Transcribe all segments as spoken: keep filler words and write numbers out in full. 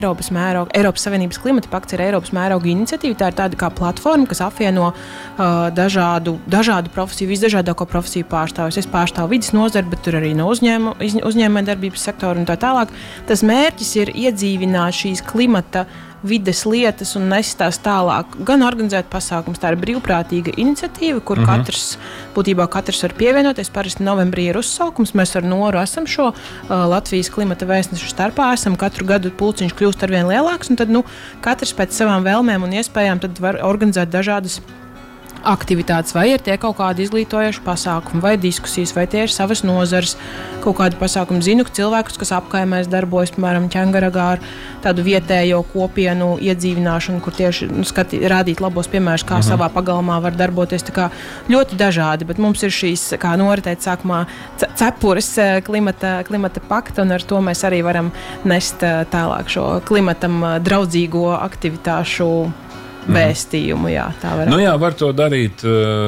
Eiropas mēroga, Eiropas Savienības klimata pakts ir Eiropas mēroga iniciatīva. Tā ir tāda kā platforma, kas apvieno uh, dažādu, dažādu profesiju, visdažādāko profesiju pārstāvjus. Es pārstāvu vidas nozari, bet tur arī no uzņēmu, uzņēmējdarbības sektora un tā tālāk. Tas mērķis ir iedzīvināt šīs klimata vides lietas un nest tās tālāk, gan organizēt pasākums. Tā ir brīvprātīga iniciatīva, kur mm -hmm. katrs, būtībā katrs var pievienoties. Parasti novembrī ir uzsaukums. Mēs ar Noru esam šo uh, Latvijas klimata vēstnešu starpā. Esam katru gadu pulciņš kļūst arvien lielāks, un tad nu, katrs pēc savām vēlmēm un iespējām tad var organizēt dažādas aktivitātes, vai ir tie kaut kādi izglītojoši pasākumi, vai diskusijas, vai tie ir savas nozares kaut kādi pasākumi. Zinu, ka cilvēkus, kas apkaimēs darbojas, piemēram, Ķengaragā ar tādu vietējo kopienu iedzīvināšanu, kur tieši nu, skati, rādīt labos piemērus, kā uh -huh. savā pagalmā var darboties. Tā kā ļoti dažādi, bet mums ir šīs, kā noritēt sākumā, cepures klimata, klimata pakta, un ar to mēs arī varam nest tālāk šo klimatam draudzīgo aktivitāšu vēstījumu, jā, tā var. Nu jā, var to darīt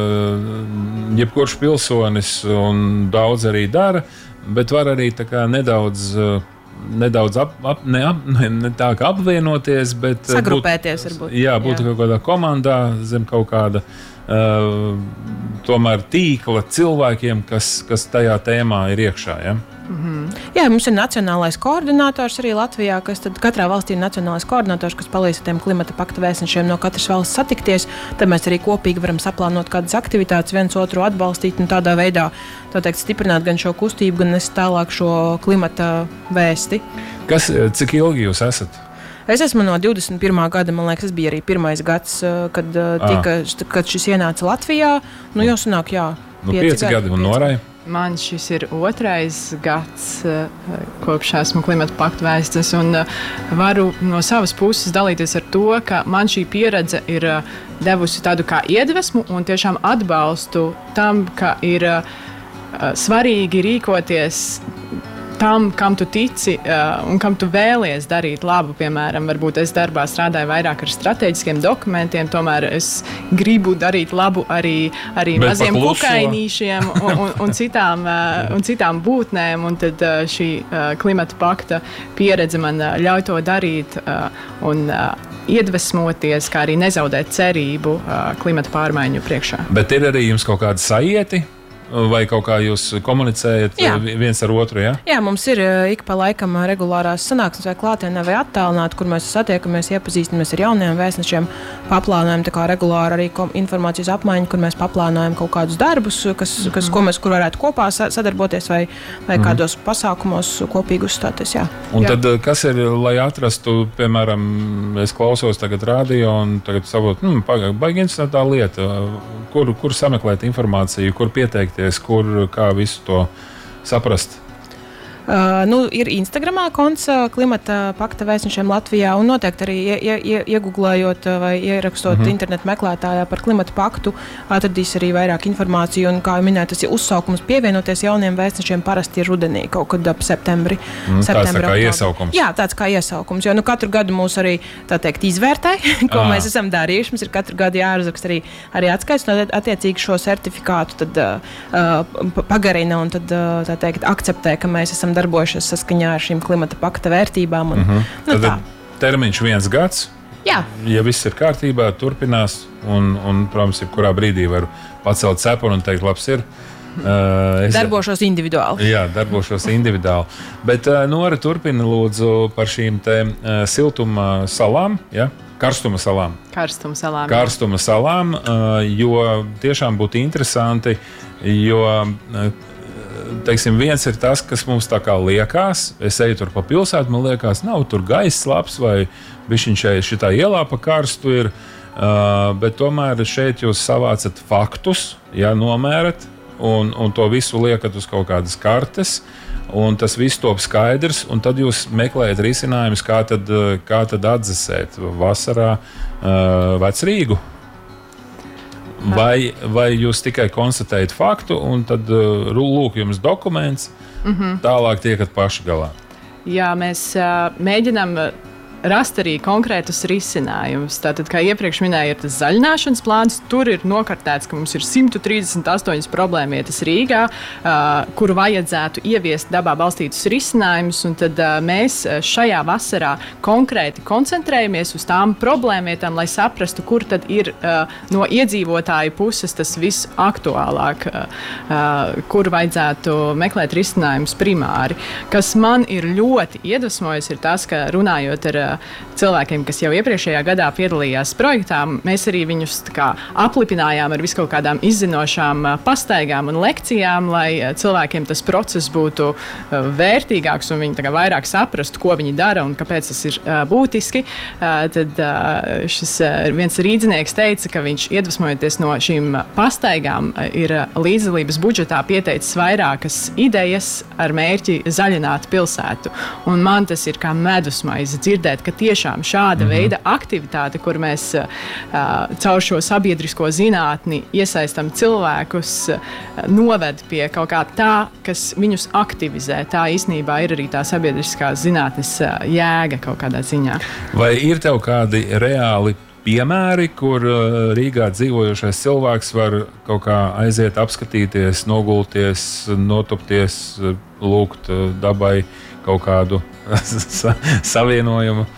uh, jebkurš pilsonis, un daudz arī dara, bet var arī tā kā nedaudz, uh, nedaudz ap, ap, ne, ap, ne, ne tā kā apvienoties, bet sagrupēties būt, varbūt. Jā, būt jā. kaut kādā komandā, zem kaut kāda uh, tomēr tīkla cilvēkiem, kas, kas tajā tēmā ir iekšā, ja? Mm-hmm. Jā, mums ir nacionālais koordinators arī Latvijā, kas tad katrā valstī ir nacionālais koordinators, kas palīdz tiem klimata pakta vēstnešiem no katras valsts satikties. Tad mēs arī kopīgi varam saplānot kādas aktivitātes, viens otru atbalstīt un tādā veidā, tā teikt, stiprināt gan šo kustību, gan nest tālāk šo klimata vēsti. Kas, cik ilgi jūs esat? Es esmu no divdesmit pirmā gada, man liekas, tas bija arī pirmais gads, kad, tika, kad šis ienāca Latvijā. Nu, jau sanāk, jā, nu, pieci gadi un Norai. Man šis ir otrais gads, kopš esmu klimata pakta vēstnes, un varu no savas puses dalīties ar to, ka man šī pieredze ir devusi tādu kā iedvesmu un tiešām atbalstu tam, ka ir svarīgi rīkoties tam, kam tu tici uh, un kam tu vēlies darīt labu. Piemēram, varbūt es darbā strādāju vairāk ar strateģiskiem dokumentiem, tomēr es gribu darīt labu arī, arī maziem kukainīšiem un, un, un, citām, uh, un citām būtnēm. Un tad uh, šī uh, klimata pakta pieredze man uh, ļauj to darīt uh, un uh, iedvesmoties, kā arī nezaudēt cerību uh, klimata pārmaiņu priekšā. Bet ir arī jums kaut kādi sajieti? Vai kaut kā jūs komunicējat jā. viens ar otru? Ja? Jā, mums ir ik pa laikam regulārās sanāksmes vai klātienē vai attālināti, kur mēs satiekamies, iepazīstamies ar jauniem vēstnešiem, paplānojam tā kā regulāri arī informācijas apmaiņu, kur mēs paplānojam kaut kādus darbus, kas, kas, ko mēs kur varētu kopā sadarboties vai, vai mm. kādos pasākumos kopīgi uzstāties. Jā. Un jā. tad kas ir, lai atrastu, piemēram, es klausos tagad radio un tagad saprotu, hmm, pagaid, baigi interesantā lieta, kur, kur sameklēt informāciju, kur pieteikties, kur kā visu to saprast? Uh, nu, ir Instagramā konts klimata pakta vēstnešiem Latvijā, un noteikti arī ie, ie, iegooglējot vai ierakstot mm -hmm. internetu meklētājā par klimata paktu, atradīs arī vairāk informāciju. Un, kā jau minēju, tas ir uzsaukums pievienoties jauniem vēstnešiem parasti ir rudenī, kaut kad ap septembri. Mm, tāds tā kā iesaukums. Jā, tāds kā iesaukums, jo nu, katru gadu mūs arī, tā teikt, izvērtē, ko ah. mēs esam darījuši. Mums ir katru gadu jāuzraksta arī, arī atskaits, un attiecīgi šo certifikātu tad uh, pagarina un tad, uh, tā teikt, akceptē, ka mēs esam darbojušies saskaņā ar šīm klimata pakta vērtībām. Un, mm-hmm. nu, tad termiņš viens gads. Jā. Ja viss ir kārtībā, turpinās. Un, un protams, jebkurā brīdī var pacelt cepuri un teikt, labs ir. Uh, es darbošos individuāli. Jā, darbošos individuāli. Bet uh, Nora turpina lūdzu par šīm te uh, siltuma salām. Ja? Karstuma salām. Karstuma salām. Karstuma salām, uh, jo tiešām būtu interesanti, jo uh, teiksim, viens ir tas, kas mums tā kā liekas. Es eju tur pa pilsētu, man liekas, nav tur gaiss labs vai bišķiņ šitā ielā pa karstu ir. Uh, bet tomēr šeit jūs savācat faktus, ja nomērat, un, un to visu liekat uz kaut kādas kartes, un tas viss top skaidrs, un tad jūs meklējat risinājumus, kā tad, kā tad atdzesēt vasarā uh, Vecrīgu. Vai, vai jūs tikai konstatējat faktu, un tad uh, lūk jums dokuments, mm-hmm. tālāk tiekat paši galā? Jā, mēs uh, mēģinām rast arī konkrētus risinājumus. Tātad, kā iepriekš minēju, ir tas zaļināšanas plāns. Tur ir nokartēts, ka mums ir simt trīsdesmit astoņas problēmvietas Rīgā, uh, kuru vajadzētu ieviest dabā balstītus risinājumus. Un tad uh, mēs šajā vasarā konkrēti koncentrējamies uz tām problēmvietām, lai saprastu, kur tad ir uh, no iedzīvotāju puses tas visaktuālāk, uh, uh, kur vajadzētu meklēt risinājumus primāri. Kas man ir ļoti iedvesmojis, ir tas, ka runājot ar uh, cilvēkiem, kas jau iepriekšējā gadā piedalījās projektā, mēs arī viņus tā kā aplipinājām ar viskaut kādām izzinošām uh, pastaigām un lekcijām, lai uh, cilvēkiem tas process būtu uh, vērtīgāks un viņi tā kā vairāk saprastu, ko viņi dara un kāpēc tas ir uh, būtiski. Uh, tad uh, šis uh, viens rīdzinieks teica, ka viņš iedvesmojoties no šīm pastaigām uh, ir uh, līdzdalības budžetā pieteicis vairākas idejas ar mērķi zaļināt pilsētu. Un man tas ir kā medusmaize dzirdēt, ka tiešām šāda mm-hmm. veida aktivitāte, kur mēs uh, caur šo sabiedrisko zinātni iesaistam cilvēkus, uh, noved pie kaut kā tā, kas viņus aktivizē. Tā īstenībā ir arī tā sabiedriskās zinātnes uh, jēga kaut kādā ziņā. Vai ir tev kādi reāli piemēri, kur Rīgā dzīvojošais cilvēks var kaut kā aiziet, apskatīties, nogulties, notupties, lūgt dabai kaut kādu savienojumu?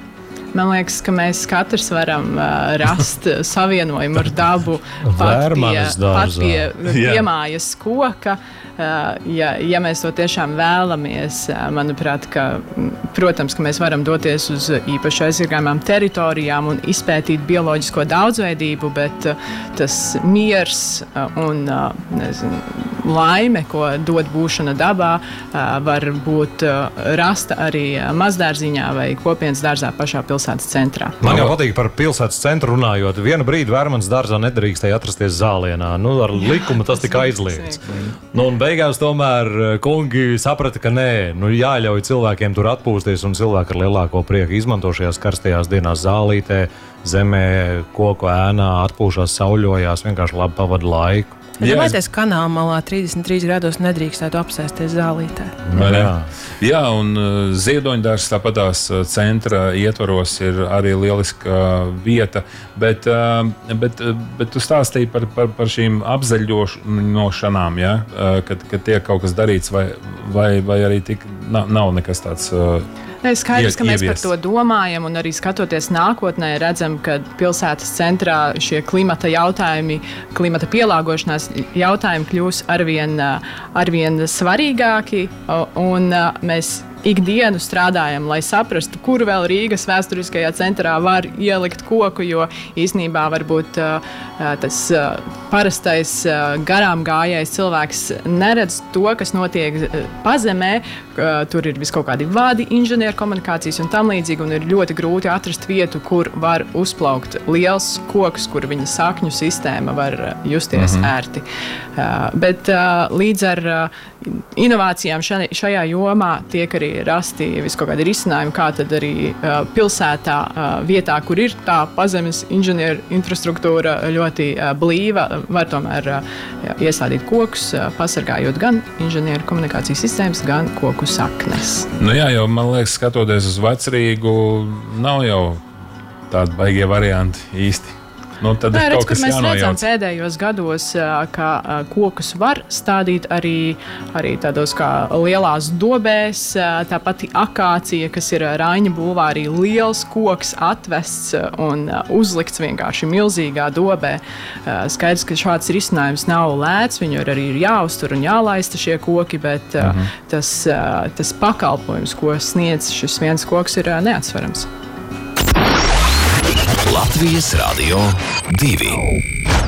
Man liekas, ka mēs katrs varam uh, rast savienojumu ar dabu pat pie, pat pie piemājas koka. Uh, ja, ja mēs to tiešām vēlamies, uh, manuprāt, ka, protams, ka mēs varam doties uz īpaši aizsargājumām teritorijām un izpētīt bioloģisko daudzveidību, bet uh, tas miers uh, un uh, nezinu, laime, ko dod būšana dabā, uh, var būt uh, rasta arī uh, mazdārziņā vai kopienas dārzā pašā pilsētas centrā. Man jau patīk par pilsētas centru runājot. Vienu brīdi Vērmanas dārzā nedrīkstēja atrasties zālienā. Nu, ar likumu tas tika aizliegts. Nu, un beigās tomēr kungi saprata, ka nē, nu, jāļauj cilvēkiem tur atpūsties, un cilvēki ar lielāko prieku izmanto šajās karstajās dienās zālītē, zemē, koku ēnā, atpūšās, sauļojās, vienkārši labi pavada laiku. Domājieties, kanāla malā trīsdesmit trīs grādos nedrīkstētu apsēsties zālītē. Jā. Jā, un uh, Ziedoņdārzs tāpatās uh, centra ietvaros ir arī lieliska vieta, bet, uh, bet, uh, bet tu stāstīji par, par, par šīm apzaļošanām, ja? uh, kad, kad tiek kaut kas darīts, vai, vai, vai arī tik, nav, nav nekas tāds... Uh, Ir skaidrs, ka mēs par to domājam, un arī skatoties nākotnē, redzam, ka pilsētas centrā šie klimata jautājumi, klimata pielāgošanās jautājumi kļūs arvien, arvien svarīgāki, un mēs ikdienu strādājam, lai saprastu, kur vēl Rīgas vēsturiskajā centrā var ielikt koku, jo īstenībā varbūt uh, tas uh, parastais uh, garām gājējs cilvēks neredz to, kas notiek uh, pazemē. Uh, tur ir viskaut kādi vadi, inženieru komunikācijas un tam līdzīgi, un ir ļoti grūti atrast vietu, kur var uzplaukt liels koks, kur viņa sakņu sistēma var uh, justies mm-hmm. ērti. Uh, bet uh, līdz ar uh, inovācijām šajā, šajā jomā tiek arī rasti viskaut kādi risinājumi, kā tad arī uh, pilsētā uh, vietā, kur ir tā pazemes inženieru infrastruktūra ļoti uh, blīva, var tomēr uh, iestādīt kokus, uh, pasargājot gan inženieru komunikācijas sistēmas, gan koku saknes. Nu jā, jau man liekas, skatoties uz Vecrīgu, nav jau tādi baigie varianti īsti. Nu, tad Nē, ir redz, kaut kas mēs jānojauc. redzam pēdējos gados, ka kokus var stādīt arī, arī tādos kā lielās dobēs. Tā pati akācija, kas ir Raiņa bulvārī, liels koks atvests un uzlikts vienkārši milzīgā dobē. Skaidrs, ka šāds risinājums nav lēts, viņu arī ir jāuztur un jālaista šie koki, bet mhm. tas, tas pakalpojums, ko sniedz šis viens koks, ir neatsverams. Latvijas Radio divi.